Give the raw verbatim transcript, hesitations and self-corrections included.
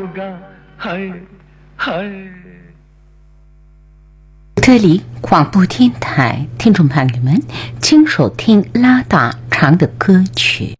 होगा हाय हाय。 这里广播电台听众朋友们，请收听拉达唱的歌曲。